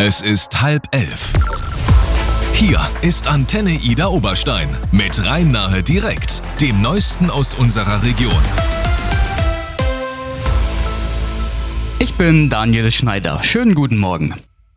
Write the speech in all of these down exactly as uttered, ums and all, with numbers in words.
Es ist halb elf. Hier ist Antenne Ida Oberstein mit Rhein-Nahe direkt, dem Neuesten aus unserer Region. Ich bin Daniel Schneider. Schönen guten Morgen.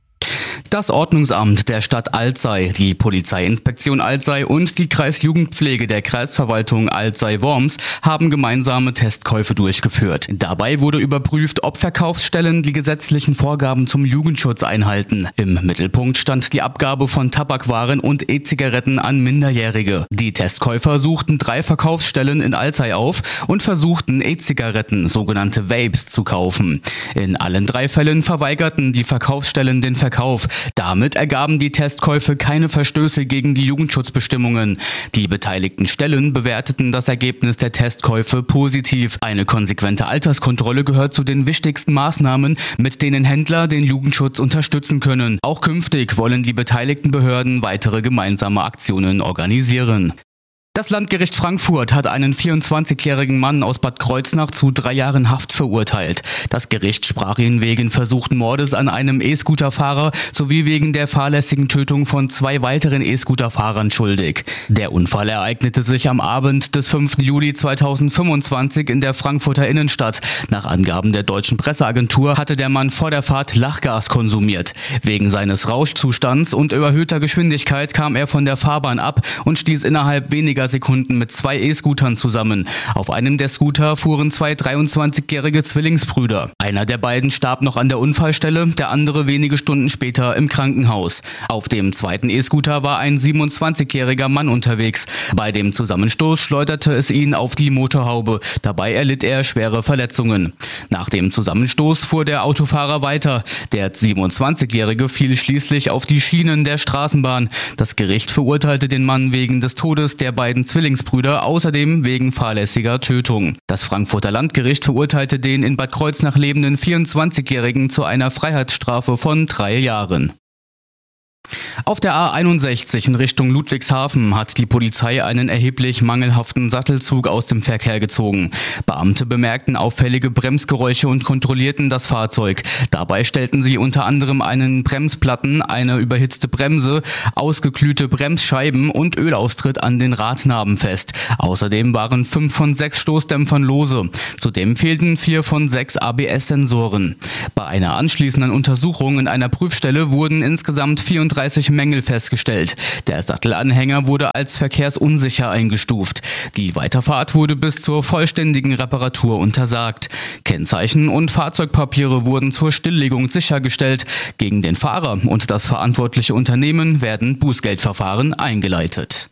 Das Ordnungsamt der Stadt Alzey, die Polizeiinspektion Alzey und die Kreisjugendpflege der Kreisverwaltung Alzey-Worms haben gemeinsame Testkäufe durchgeführt. Dabei wurde überprüft, ob Verkaufsstellen die gesetzlichen Vorgaben zum Jugendschutz einhalten. Im Mittelpunkt stand die Abgabe von Tabakwaren und E-Zigaretten an Minderjährige. Die Testkäufer suchten drei Verkaufsstellen in Alzey auf und versuchten E-Zigaretten, sogenannte Vapes, zu kaufen. In allen drei Fällen verweigerten die Verkaufsstellen den Verkauf. Damit ergaben die Testkäufe keine Verstöße gegen die Jugendschutzbestimmungen. Die beteiligten Stellen bewerteten das Ergebnis der Testkäufe positiv. Eine konsequente Alterskontrolle gehört zu den wichtigsten Maßnahmen, mit denen Händler den Jugendschutz unterstützen können. Auch künftig wollen die beteiligten Behörden weitere gemeinsame Aktionen organisieren. Das Landgericht Frankfurt hat einen vierundzwanzigjährigen Mann aus Bad Kreuznach zu drei Jahren Haft verurteilt. Das Gericht sprach ihn wegen versuchten Mordes an einem E-Scooter-Fahrer sowie wegen der fahrlässigen Tötung von zwei weiteren E-Scooter-Fahrern schuldig. Der Unfall ereignete sich am Abend des fünften Juli zweitausendfünfundzwanzig in der Frankfurter Innenstadt. Nach Angaben der deutschen Presseagentur hatte der Mann vor der Fahrt Lachgas konsumiert. Wegen seines Rauschzustands und überhöhter Geschwindigkeit kam er von der Fahrbahn ab und stieß innerhalb weniger Sekunden mit zwei E-Scootern zusammen. Auf einem der Scooter fuhren zwei dreiundzwanzigjährige Zwillingsbrüder. Einer der beiden starb noch an der Unfallstelle, der andere wenige Stunden später im Krankenhaus. Auf dem zweiten E-Scooter war ein siebenundzwanzigjähriger Mann unterwegs. Bei dem Zusammenstoß schleuderte es ihn auf die Motorhaube. Dabei erlitt er schwere Verletzungen. Nach dem Zusammenstoß fuhr der Autofahrer weiter. Der siebenundzwanzigjährige fiel schließlich auf die Schienen der Straßenbahn. Das Gericht verurteilte den Mann wegen des Todes der beiden Zwillingsbrüder, außerdem wegen fahrlässiger Tötung. Das Frankfurter Landgericht verurteilte den in Bad Kreuznach lebenden vierundzwanzigjährigen zu einer Freiheitsstrafe von drei Jahren. Auf der A einundsechzig in Richtung Ludwigshafen hat die Polizei einen erheblich mangelhaften Sattelzug aus dem Verkehr gezogen. Beamte bemerkten auffällige Bremsgeräusche und kontrollierten das Fahrzeug. Dabei stellten sie unter anderem einen Bremsplatten, eine überhitzte Bremse, ausgeglühte Bremsscheiben und Ölaustritt an den Radnaben fest. Außerdem waren fünf von sechs Stoßdämpfern lose. Zudem fehlten vier von sechs A B S-Sensoren. Bei einer anschließenden Untersuchung in einer Prüfstelle wurden insgesamt vierunddreißig Mängel festgestellt. Der Sattelanhänger wurde als verkehrsunsicher eingestuft. Die Weiterfahrt wurde bis zur vollständigen Reparatur untersagt. Kennzeichen und Fahrzeugpapiere wurden zur Stilllegung sichergestellt. Gegen den Fahrer und das verantwortliche Unternehmen werden Bußgeldverfahren eingeleitet.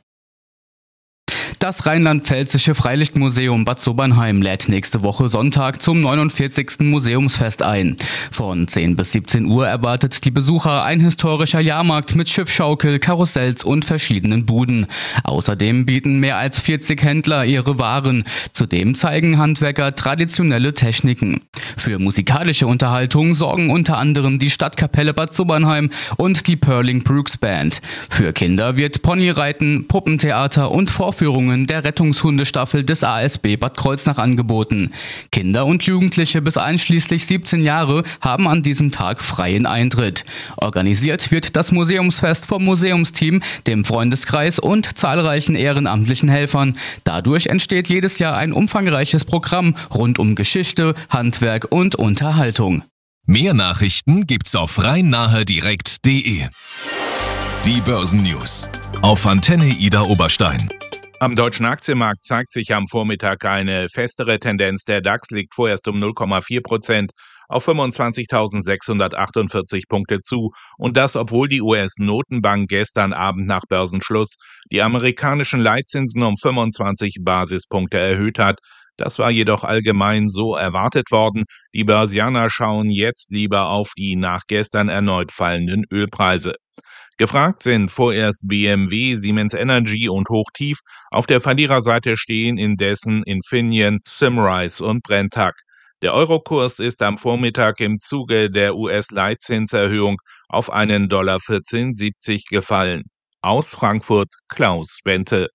Das Rheinland-Pfälzische Freilichtmuseum Bad Sobernheim lädt nächste Woche Sonntag zum neunundvierzigsten Museumsfest ein. Von zehn bis siebzehn Uhr erwartet die Besucher ein historischer Jahrmarkt mit Schiffschaukel, Karussells und verschiedenen Buden. Außerdem bieten mehr als vierzig Händler ihre Waren. Zudem zeigen Handwerker traditionelle Techniken. Für musikalische Unterhaltung sorgen unter anderem die Stadtkapelle Bad Sobernheim und die Perling Brooks Band. Für Kinder wird Ponyreiten, Puppentheater und Vorführungen der Rettungshundestaffel des A S B Bad Kreuznach angeboten. Kinder und Jugendliche bis einschließlich siebzehn Jahre haben an diesem Tag freien Eintritt. Organisiert wird das Museumsfest vom Museumsteam, dem Freundeskreis und zahlreichen ehrenamtlichen Helfern. Dadurch entsteht jedes Jahr ein umfangreiches Programm rund um Geschichte, Handwerk und Unterhaltung. Mehr Nachrichten gibt's auf rhein-nahe direkt punkt de. Die Börsennews auf Antenne Ida Oberstein. Am deutschen Aktienmarkt zeigt sich am Vormittag eine festere Tendenz. Der DAX liegt vorerst um null Komma vier Prozent auf fünfundzwanzigtausendsechshundertachtundvierzig Punkte zu. Und das, obwohl die U S-Notenbank gestern Abend nach Börsenschluss die amerikanischen Leitzinsen um fünfundzwanzig Basispunkte erhöht hat. Das war jedoch allgemein so erwartet worden. Die Börsianer schauen jetzt lieber auf die nach gestern erneut fallenden Ölpreise. Gefragt sind vorerst B M W, Siemens Energy und Hochtief. Auf der Verliererseite stehen indessen Infineon, Symrise und Brenntag. Der Eurokurs ist am Vormittag im Zuge der U S-Leitzinserhöhung auf einen Dollar vierzehn siebzig gefallen. Aus Frankfurt Klaus Bente.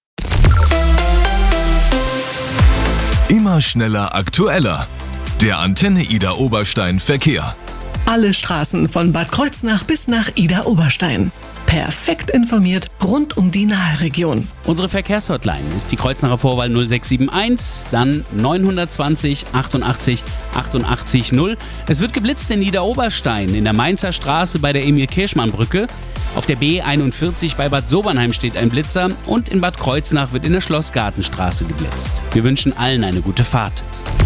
Immer schneller aktueller. Der Antenne Ida Oberstein Verkehr. Alle Straßen von Bad Kreuznach bis nach Idar-Oberstein. Perfekt informiert rund um die Nahe-Region. Unsere Verkehrshotline ist die Kreuznacher Vorwahl null sechs sieben eins, dann neun zwanzig achtundachtzig achtundachtzig null. Es wird geblitzt in Idar-Oberstein, in der Mainzer Straße bei der Emil-Kirchmann-Brücke. Auf der B einundvierzig bei Bad Sobernheim steht ein Blitzer und in Bad Kreuznach wird in der Schlossgartenstraße geblitzt. Wir wünschen allen eine gute Fahrt.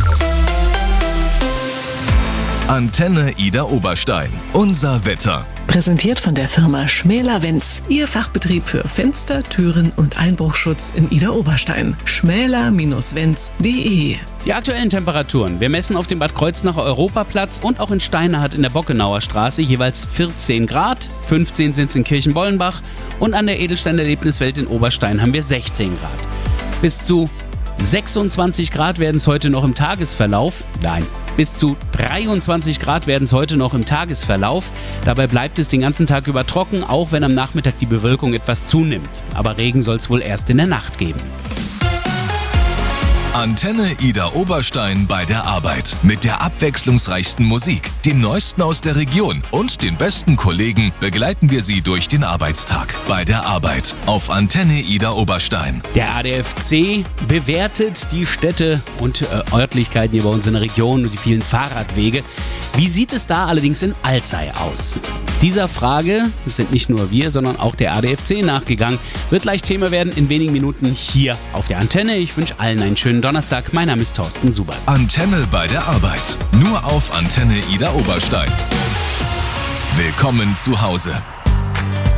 Antenne Idar-Oberstein. Unser Wetter. Präsentiert von der Firma Schmäler-Wenz. Ihr Fachbetrieb für Fenster, Türen und Einbruchschutz in Idar-Oberstein. schmäler Bindestrich wenz punkt de. Die aktuellen Temperaturen. Wir messen auf dem Bad Kreuznacher Europaplatz und auch in Steinhardt in der Bockenauer Straße jeweils vierzehn Grad. fünfzehn sind es in Kirchenbollenbach und an der Edelstein-Erlebniswelt in Oberstein haben wir sechzehn Grad. Bis zu sechsundzwanzig Grad werden es heute noch im Tagesverlauf. Nein, bis zu dreiundzwanzig Grad werden es heute noch im Tagesverlauf. Dabei bleibt es den ganzen Tag über trocken, auch wenn am Nachmittag die Bewölkung etwas zunimmt. Aber Regen soll es wohl erst in der Nacht geben. Antenne Idar-Oberstein bei der Arbeit. Mit der abwechslungsreichsten Musik, dem Neuesten aus der Region und den besten Kollegen begleiten wir Sie durch den Arbeitstag. Bei der Arbeit auf Antenne Idar-Oberstein. Der A D F C bewertet die Städte und äh, Örtlichkeiten hier bei uns in der Region und die vielen Fahrradwege. Wie sieht es da allerdings in Alzey aus? Dieser Frage sind nicht nur wir, sondern auch der A D F C nachgegangen. Wird gleich Thema werden in wenigen Minuten hier auf der Antenne. Ich wünsche allen einen schönen Donnerstag. Mein Name ist Thorsten Subert. Antenne bei der Arbeit. Nur auf Antenne Idar-Oberstein. Willkommen zu Hause.